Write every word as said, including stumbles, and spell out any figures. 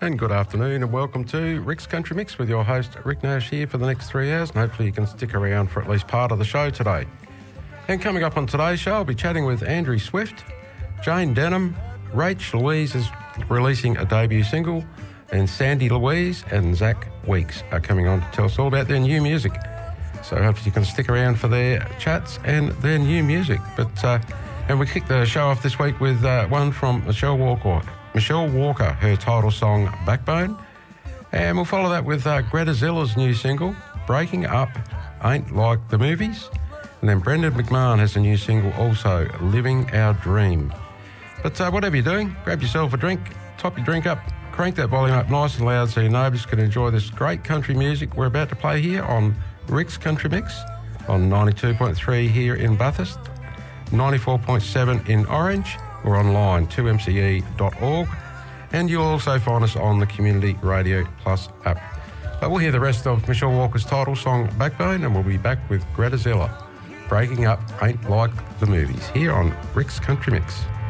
And good afternoon and welcome to Rick's Country Mix with your host Rick Nash here for the next three hours, and hopefully you can stick around for at least part of the show today. And coming up on today's show, I'll be chatting with Andrew Swift, Jane Denham, Rach Louise is releasing a debut single, and Sandy Louise and Zach Weeks are coming on to tell us all about their new music. So hopefully you can stick around for their chats and their new music. But uh, and we kick the show off this week with uh, one from Michelle Walker. Michelle Walker, her title song, Backbone. And we'll follow that with uh, Greta Zilla's new single, Breaking Up Ain't Like the Movies. And then Brendan McMahon has a new single also, Living Our Dream. But uh, whatever you're doing, grab yourself a drink, top your drink up, crank that volume up nice and loud so your neighbours can enjoy this great country music we're about to play here on Rick's Country Mix on ninety-two point three here in Bathurst, ninety-four point seven in Orange, or online, two m c e dot org, and you'll also find us on the Community Radio Plus app. But we'll hear the rest of Michelle Walker's title song, Backbone, and we'll be back with Greta Zilla, Breaking Up Ain't Like the Movies, here on Rick's Country Mix.